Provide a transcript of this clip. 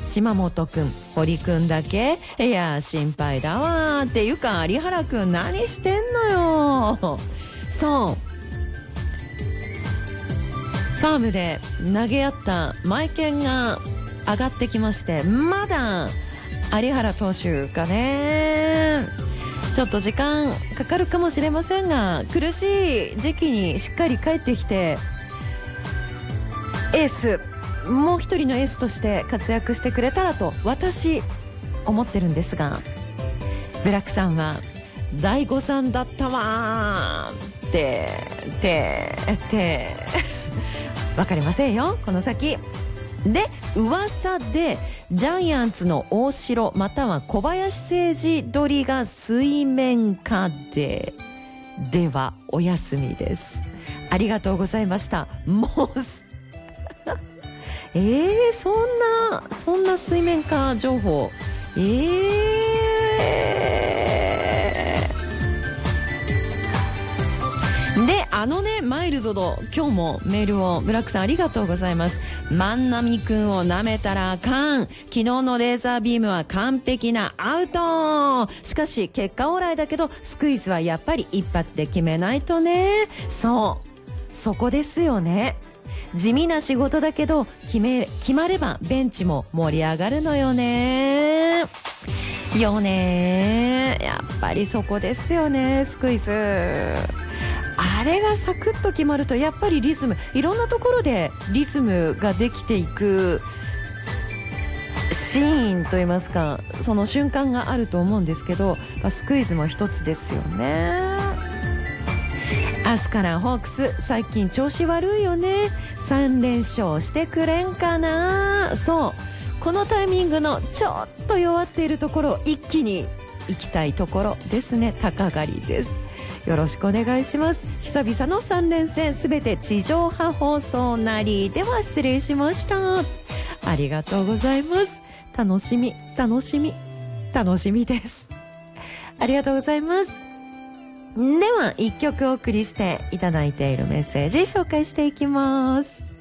島本くん、堀くんだけ、いや心配だわ。っていうか有原くん何してんのよ。そう、ファームで投げ合ったマイケンが上がってきまして、まだ有原投手がねちょっと時間かかるかもしれませんが、苦しい時期にしっかり帰ってきてエース、もう一人のエースとして活躍してくれたらと私思ってるんですが、ブラックさんは第5さんだったわーって分かりませんよこの先で。噂でジャイアンツの大城または小林誠司取りが水面下ではお休みです。ありがとうございました。もうそんな水面下情報で、マイルズの今日もメールをブラックさんありがとうございます。万波くんを舐めたらあかん。昨日のレーザービームは完璧なアウト。しかし結果オーライだけどスクイズはやっぱり一発で決めないとね。そこですよね。地味な仕事だけど決まればベンチも盛り上がるのよね。やっぱりそこですよね。スクイズあれがサクッと決まるとやっぱりリズム、いろんなところでリズムができていくシーンといいますか、その瞬間があると思うんですけど、スクイズも一つですよね。明日からホークス最近調子悪いよね。3連勝してくれんかな。そう、このタイミングのちょっと弱っているところを一気に行きたいところですね。高狩りです。よろしくお願いします。久々の3連戦すべて地上波放送なり。では失礼しました。ありがとうございます。楽しみです。ありがとうございます。では1曲お送りしていただいているメッセージ紹介していきます。